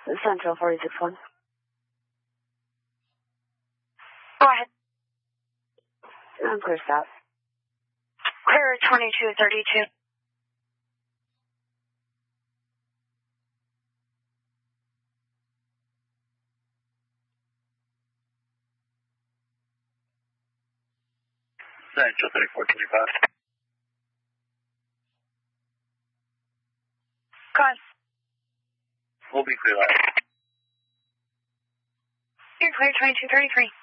Central 46-1. Go ahead. Clear south. Clear 2232. Central 3425. Go ahead. We'll be clear live. You're clear 2233.